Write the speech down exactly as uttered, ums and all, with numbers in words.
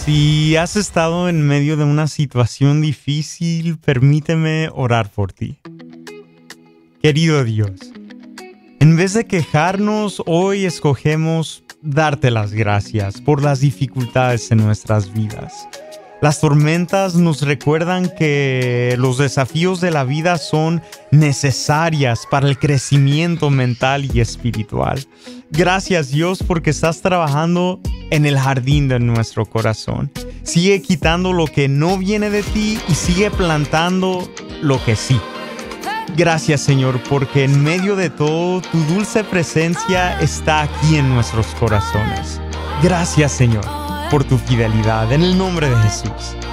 Si has estado en medio de una situación difícil, permíteme orar por ti. Querido Dios, en vez de quejarnos, hoy escogemos darte las gracias por las dificultades en nuestras vidas. Las tormentas nos recuerdan que los desafíos de la vida son necesarias para el crecimiento mental y espiritual. Gracias, Dios, porque estás trabajando en el jardín de nuestro corazón. Sigue quitando lo que no viene de ti y sigue plantando lo que sí. Gracias, Señor, porque en medio de todo, tu dulce presencia está aquí en nuestros corazones. Gracias, Señor, por tu fidelidad. En el nombre de Jesús.